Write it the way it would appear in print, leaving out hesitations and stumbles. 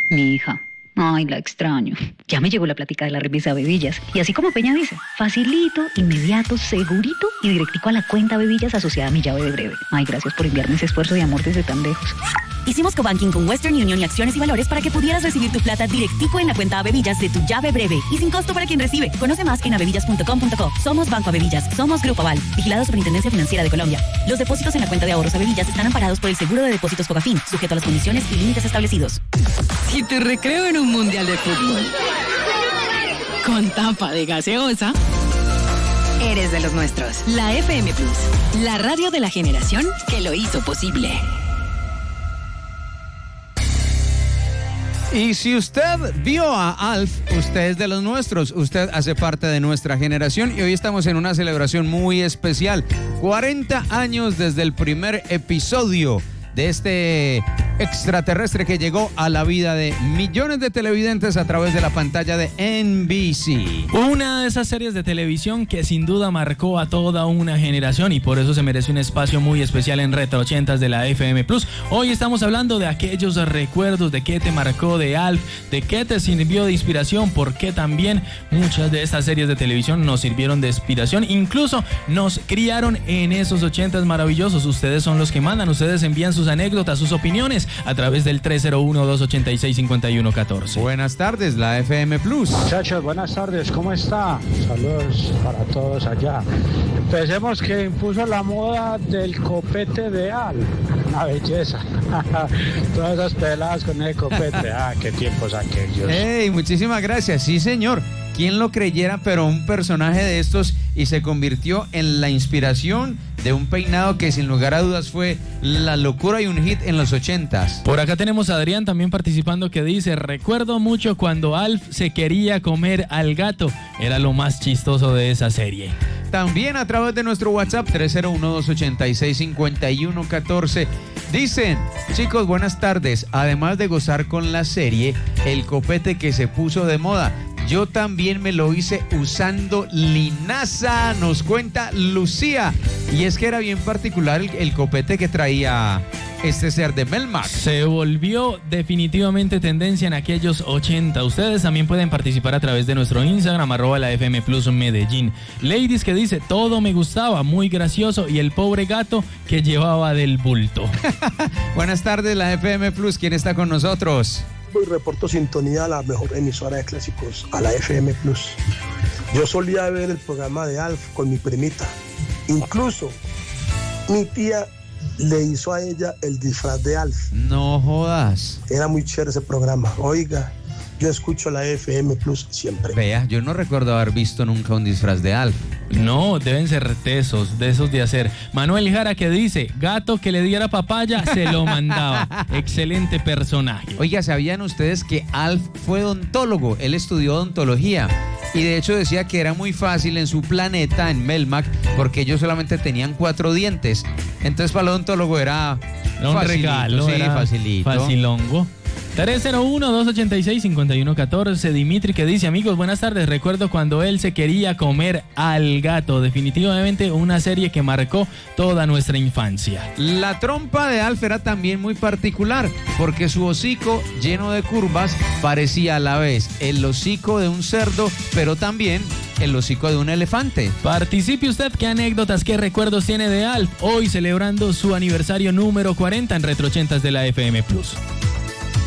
Mi hija. Ay, la extraño. Ya me llegó la plática de la remesa Bebillas. Y así como Peña dice, facilito, inmediato, segurito y directico a la cuenta Bebillas asociada a mi llave de breve. Ay, gracias por enviarme ese esfuerzo de amor desde tan lejos. Hicimos cobanking con Western Union y Acciones y Valores para que pudieras recibir tu plata directico en la cuenta Bebillas de tu llave breve y sin costo para quien recibe. Conoce más en abebillas.com.co. Somos Banco Bebillas. Somos Grupo Aval. Vigilado Superintendencia Financiera de Colombia. Los depósitos en la cuenta de ahorros Bebillas están amparados por el Seguro de Depósitos Fogafín, sujeto a las condiciones y límites establecidos. Si te recreo en un mundial de fútbol con tapa de gaseosa, eres de los nuestros. La FM Plus, la radio de la generación que lo hizo posible. Y si usted vio a Alf, usted es de los nuestros, usted hace parte de nuestra generación y hoy estamos en una celebración muy especial. 40 años desde el primer episodio de este extraterrestre que llegó a la vida de millones de televidentes a través de la pantalla de NBC. Una de esas series de televisión que sin duda marcó a toda una generación y por eso se merece un espacio muy especial en Retro 80s de la FM Plus. Hoy estamos hablando de aquellos recuerdos, de qué te marcó de Alf, de qué te sirvió de inspiración, porque también muchas de estas series de televisión nos sirvieron de inspiración, incluso nos criaron en esos 80s maravillosos. Ustedes son los que mandan, ustedes envían sus anécdotas, sus opiniones a través del 301-286-5114. Buenas tardes, la FM Plus. Muchachos, buenas tardes, ¿cómo está? Saludos para todos allá. Empecemos que impuso la moda del copete de Al. Una belleza. Todas esas peladas con el copete. Qué tiempos aquellos. Hey, muchísimas gracias. Sí, señor. ¿Quién lo creyera? Pero un personaje de estos y se convirtió en la inspiración de un peinado que sin lugar a dudas fue la locura y un hit en los 80s. Por acá tenemos a Adrián también participando que dice: recuerdo mucho cuando Alf se quería comer al gato. Era lo más chistoso de esa serie. También a través de nuestro WhatsApp 301-286-5114 dicen: chicos, buenas tardes. Además de gozar con la serie, el copete que se puso de moda, yo también me lo hice usando linaza, nos cuenta Lucía. Y es que era bien particular el copete que traía este ser de Melmac. Se volvió definitivamente tendencia en aquellos 80. Ustedes también pueden participar a través de nuestro Instagram, @la FM Plus Medellín. Ladies que dice: todo me gustaba, muy gracioso, y el pobre gato que llevaba del bulto. Buenas tardes, la FM Plus, ¿quién está con nosotros? Y reporto sintonía a la mejor emisora de clásicos, a la FM Plus. Yo solía ver el programa de Alf con mi primita. Incluso mi tía le hizo a ella el disfraz de Alf. No jodas. Era muy chévere ese programa. Oiga, yo escucho la FM Plus siempre. Vea, yo no recuerdo haber visto nunca un disfraz de Alf. No, deben ser tesos, de esos de hacer. Manuel Jara que dice: gato que le diera papaya, se lo mandaba. Excelente personaje. Oiga, ¿sabían ustedes que Alf fue odontólogo? Él estudió odontología. Y de hecho decía que era muy fácil en su planeta, en Melmac, porque ellos solamente tenían 4 dientes. Entonces para el odontólogo era un regalo, sí, era facilito. Facilongo. 301-286-5114. Dimitri que dice: amigos, buenas tardes. Recuerdo cuando él se quería comer al gato. Definitivamente una serie que marcó toda nuestra infancia. La trompa de Alf era también muy particular, porque su hocico lleno de curvas parecía a la vez el hocico de un cerdo, pero también el hocico de un elefante. Participe usted, qué anécdotas, qué recuerdos tiene de Alf, hoy celebrando su aniversario número 40 en Retro 80s de la FM Plus.